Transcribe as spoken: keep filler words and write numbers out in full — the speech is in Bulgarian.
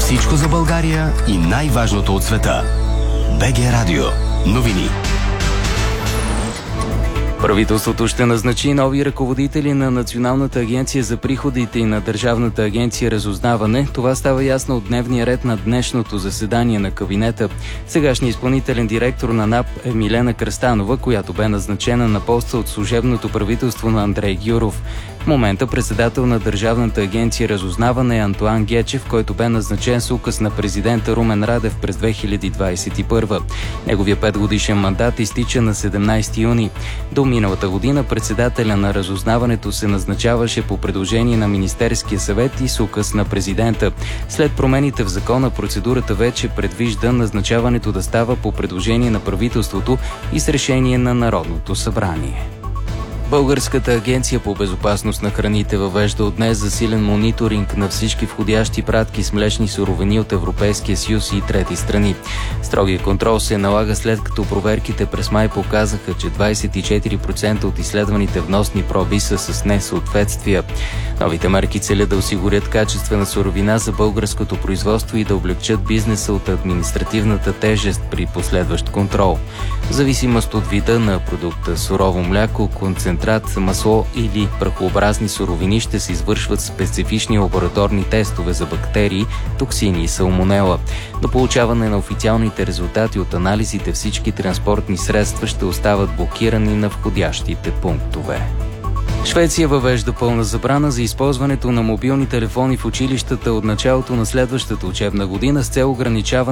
Всичко за България и най-важното от света. БГ Радио. Новини. Правителството ще назначи нови ръководители на Националната агенция за приходите и на Държавната агенция разузнаване. Това става ясно от дневния ред на днешното заседание на кабинета. Сегашният изпълнителен директор на НАП е Милена Кръстанова, която бе назначена на поста от служебното правителство на Андрей Гюров. В момента председател на Държавната агенция разузнаване е Антоан Гечев, който бе назначен с указ на президента Румен Радев през две хиляди двадесет и първа. Неговия петгодишен мандат изтича на седемнадесети юни. До миналата година председателя на разузнаването се назначаваше по предложение на Министерския съвет и с указ на президента. След промените в закона, процедурата вече предвижда назначаването да става по предложение на правителството и с решение на Народното събрание. Българската агенция по безопасност на храните въвежда от днес засилен мониторинг на всички входящи пратки с млечни суровини от Европейския съюз и трети страни. Строгия контрол се налага след като проверките през май показаха, че двадесет и четири процента от изследваните вносни проби са с несъответствия. Новите мерки целят да осигурят качествена суровина за българското производство и да облегчат бизнеса от административната тежест при последващ контрол. В зависимост от вида на продукта, сурово мляко, концентрат, масло или прахообразни суровини, ще се извършват специфични лабораторни тестове за бактерии, токсини и салмонела. До получаване на официалните резултати от анализите всички транспортни средства ще остават блокирани на входящите пунктове. Швеция въвежда пълна забрана за използването на мобилни телефони в училищата от началото на следващата учебна година с цел ограничаване